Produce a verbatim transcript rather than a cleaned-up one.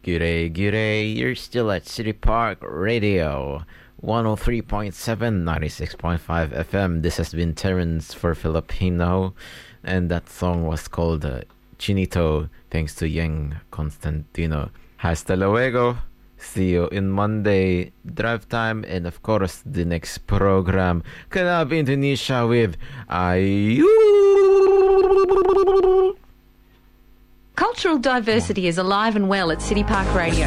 G'day, g'day, you're still at City Park Radio, one oh three point seven, ninety-six point five F M. This has been Terrence for Filipino, and that song was called uh, Chinito, thanks to Yang Constantino. Hasta luego, see you in Monday drive time, and of course the next program, Kanab Indonesia with Ayu. Cultural diversity is alive and well at City Park Radio.